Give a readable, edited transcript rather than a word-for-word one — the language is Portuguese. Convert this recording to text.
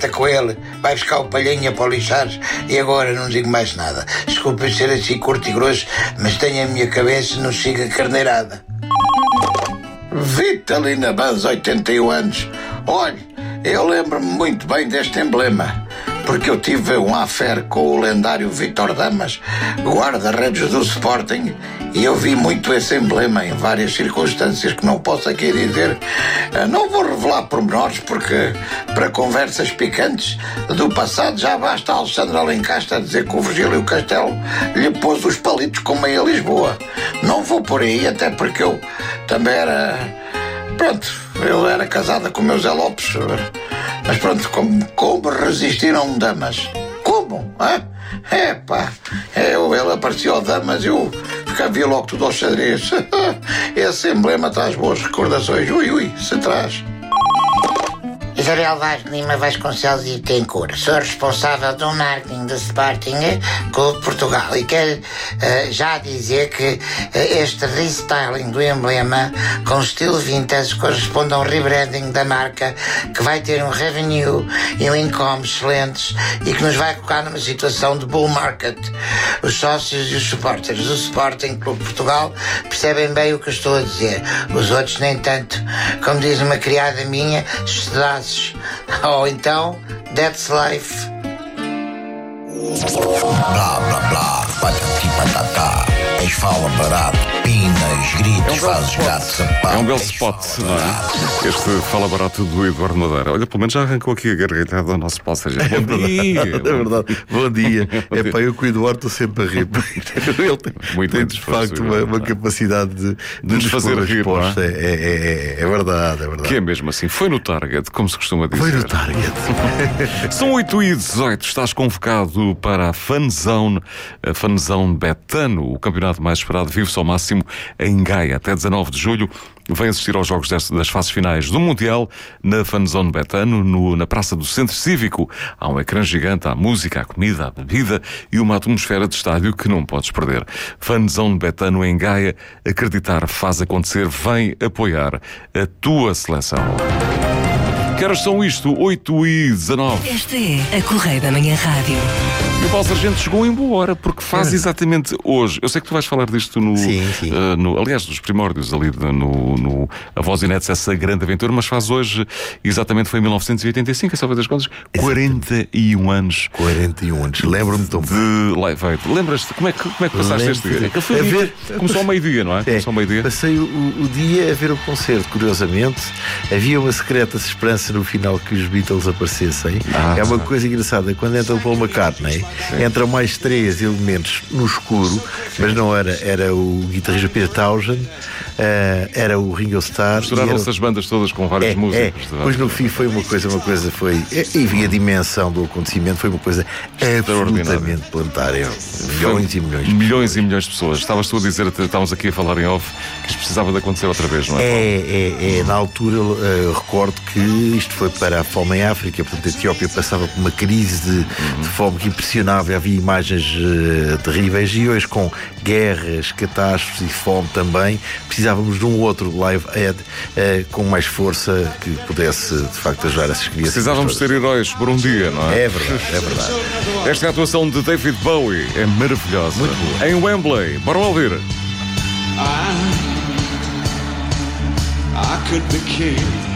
treta com ele, vai buscar o palhinha para o lixar e agora não digo mais nada. Desculpe ser assim curto e grosso, mas tenho a minha cabeça não siga carneirada. Vitalina Banz, 81 anos. Olha, eu lembro-me muito bem deste emblema, porque eu tive um affair com o lendário Vítor Damas, guarda-redes do Sporting, e eu vi muito esse emblema em várias circunstâncias que não posso aqui dizer. Não vou revelar pormenores, porque para conversas picantes do passado já basta a Alexandra Alencastre dizer que o Virgílio Castelo lhe pôs os palitos com meia Lisboa. Não vou por aí, até porque eu também era... Pronto, eu era casada com o meu Zé Lopes. Mas pronto, como resistiram Damas? Como? Ele apareceu ao Damas e eu vi logo tudo aos xadrez. Esse emblema traz boas recordações. Ui, se traz. Isabel Vaz de Lima Vasconcelos e Tencourt. Sou responsável do marketing do Sporting Clube de Portugal e quero já dizer que este restyling do emblema com estilo vintage corresponde a um rebranding da marca que vai ter um revenue e um income excelentes e que nos vai colocar numa situação de bull market. Os sócios e os supporters do Sporting Clube de Portugal percebem bem o que eu estou a dizer. Os outros nem tanto. Como diz uma criada minha, estudados. Ou então, that's life. Blá, blá, blá, patati patatá. És fala barato, pinas, gritos, fazes gato, sapato. É um belo spot, não é? Este fala barato do Eduardo Madeira. Olha, pelo menos já arrancou aqui a gargalhada do nosso passageiro. Bom dia. É verdade. Bom dia. Pá, eu com o Eduardo estou sempre a rir. Ele tem de facto uma capacidade de nos fazer rir. É verdade, é verdade. Que é mesmo assim. Foi no Target, como se costuma dizer. Foi no Target. São 8h18. Estás convocado para a Fanzone Betano. O campeonato mais esperado vive-se ao máximo em Gaia. Até 19 de julho vem assistir aos jogos das fases finais do Mundial na Fanzone Betano, na Praça do Centro Cívico. Há um ecrã gigante, há música, há comida, há bebida e uma atmosfera de estádio que não podes perder. Fanzone Betano em Gaia. Acreditar faz acontecer. Vem apoiar a tua seleção. Que horas são isto? 8h19. Esta é a Correio da Manhã Rádio. E o Paulo Sargento chegou em boa hora, porque faz exatamente hoje. Eu sei que tu vais falar disto Sim. aliás, dos primórdios ali no A Voz e Netos, essa grande aventura, mas faz hoje, exatamente foi em 1985, é só fazer as contas, 41 anos. 41 anos, lembro-me tão bem. De Live Aid. Lembras-te como é que passaste este dia? Começou ao meio-dia, não é? Começou ao meio-dia. Passei o dia a ver o concerto, curiosamente. Havia uma secreta esperança no final que os Beatles aparecessem. É uma coisa engraçada, quando entra o Paul McCartney, entram mais 3 elementos no escuro, mas não era o guitarrista Peter Townshend, era o Ringo Starr. Misturaram-se as bandas todas com várias músicas. Pois no fim foi uma coisa foi. E a dimensão do acontecimento foi uma coisa absolutamente planetária. Milhões e milhões. Milhões e milhões de pessoas. Estavas tu a dizer, estávamos aqui a falar em off, que isto precisava de acontecer outra vez, não é? Na altura eu recordo que isto foi para a fome em África, portanto a Etiópia passava por uma crise de fome que impressionava, havia imagens terríveis, e hoje com guerras, catástrofes e fome também, precisávamos de um outro Live Aid com mais força que pudesse de facto ajudar essas crianças. Precisávamos ser heróis por um dia, não é? É verdade. Esta é a atuação de David Bowie, é maravilhosa. Muito boa. Em Wembley, bora ouvir. I could be king.